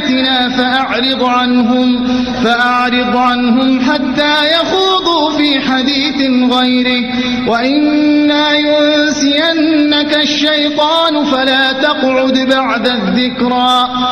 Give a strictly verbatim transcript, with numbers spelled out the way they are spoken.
بآياتنا فأعرض عنهم, فأعرض عنهم حتى يخوضوا في حديث غيره وإما ينسينك الشيطان فلا تقعد بعد الذكرى